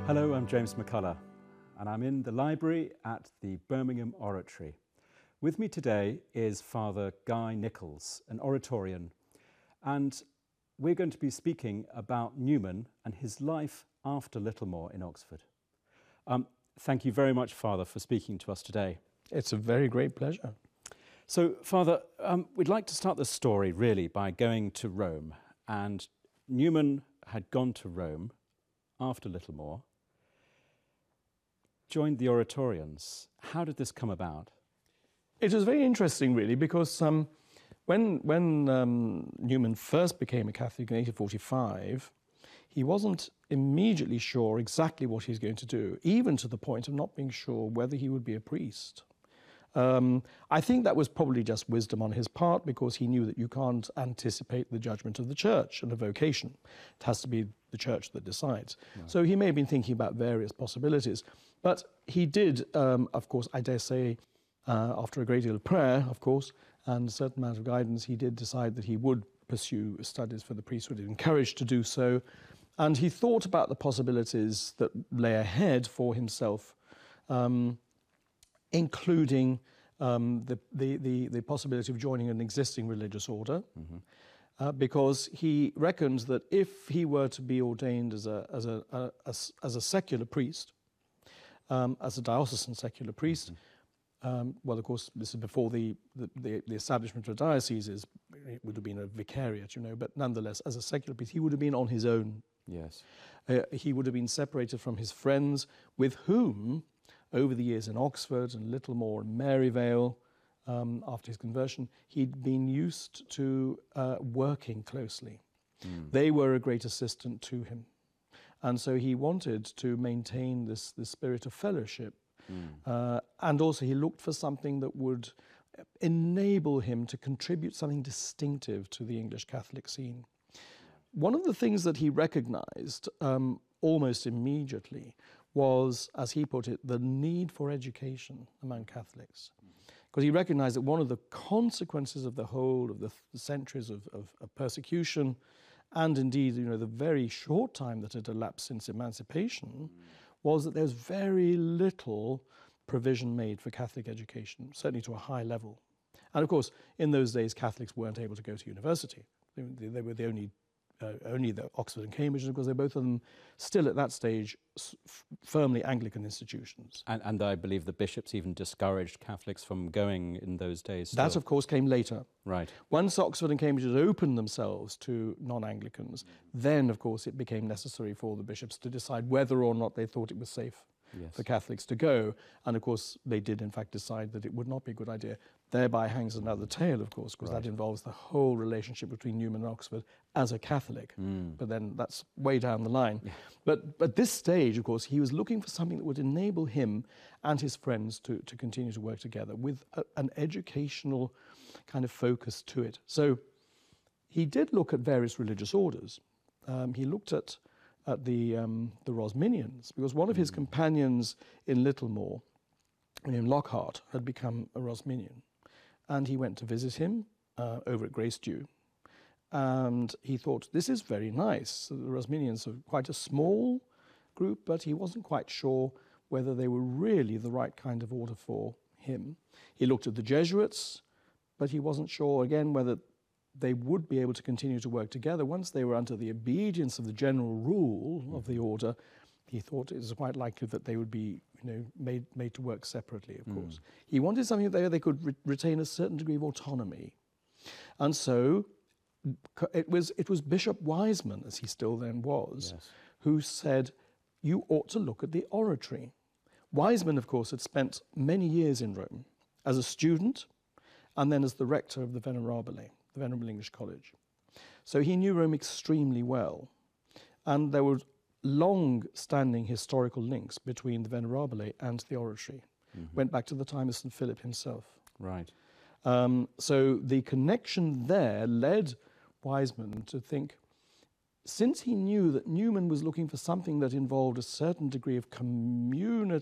Hello, I'm James McCullough, and I'm in the library at the Birmingham Oratory. With me today is Father Guy Nicholls, an Oratorian, and we're going to be speaking about Newman and his life after Littlemore in Oxford. Thank you very much, Father, for speaking to us today. It's a very great pleasure. So, Father, we'd like to start the story really by going to Rome, and Newman had gone to Rome after Littlemore, joined the Oratorians. How did this come about? It was very interesting, really, because when Newman first became a Catholic in 1845, he wasn't immediately sure exactly what he was going to do, even to the point of not being sure whether he would be a priest. I think that was probably just wisdom on his part, because he knew that you can't anticipate the judgment of the church and the vocation. It has to be the church that decides. Right. So he may have been thinking about various possibilities. But he did, of course, I dare say, after a great deal of prayer, of course, and a certain amount of guidance, he did decide that he would pursue studies for the priesthood, encouraged to do so. And he thought about the possibilities that lay ahead for himself, including the possibility of joining an existing religious order, because he reckoned that if he were to be ordained as a secular priest, as a diocesan secular priest, well, of course, this is before the establishment of dioceses. It would have been a vicariate, but nonetheless, as a secular priest, he would have been on his own. Yes. He would have been separated from his friends, with whom, over the years in Oxford and Littlemore and Maryvale, after his conversion, he'd been used to working closely. They were a great assistant to him. And so he wanted to maintain this spirit of fellowship. And also he looked for something that would enable him to contribute something distinctive to the English Catholic scene. One of the things that he recognized almost immediately was, as he put it, the need for education among Catholics. Because he recognized that one of the consequences of the whole of the centuries of persecution, and indeed, the very short time that had elapsed since emancipation, was that there's very little provision made for Catholic education, certainly to a high level. And of course, in those days, Catholics weren't able to go to university. They were the only the Oxford and Cambridge, and of course, they're both of them still at that stage firmly Anglican institutions. And I believe the bishops even discouraged Catholics from going in those days. That, of course, came later. Right. Once Oxford and Cambridge had opened themselves to non-Anglicans, then, of course, it became necessary for the bishops to decide whether or not they thought it was safe for Catholics to go. And, of course, they did, in fact, decide that it would not be a good idea. Thereby hangs another tale, of course, because that involves the whole relationship between Newman and Oxford as a Catholic. But then that's way down the line. Yeah. But at this stage, of course, he was looking for something that would enable him and his friends to continue to work together with an educational kind of focus to it. So he did look at various religious orders. He looked at the Rosminians, because one of his companions in Littlemore, William Lockhart, had become a Rosminian. And he went to visit him over at Gracedieu. And he thought, this is very nice. So the Rosminians are quite a small group, but he wasn't quite sure whether they were really the right kind of order for him. He looked at the Jesuits, but he wasn't sure, again, whether they would be able to continue to work together. Once they were under the obedience of the general rule of the order, he thought it was quite likely that they would be made to work separately, of course. He wanted something that they could retain a certain degree of autonomy. And so it was Bishop Wiseman, as he still then was, who said, you ought to look at the oratory. Wiseman, of course, had spent many years in Rome as a student and then as the rector of the Venerabile, the Venerable English College. So he knew Rome extremely well. And there were long-standing historical links between the Venerabile and the oratory. Went back to the time of St. Philip himself. Right. So the connection there led Wiseman to think, since he knew that Newman was looking for something that involved a certain degree of community